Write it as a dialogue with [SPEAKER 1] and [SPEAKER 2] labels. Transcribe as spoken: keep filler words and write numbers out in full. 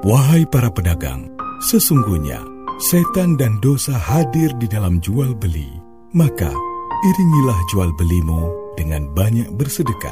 [SPEAKER 1] Wahai para pedagang, sesungguhnya setan dan dosa hadir di dalam jual beli. Maka iringilah jual belimu dengan banyak bersedekah.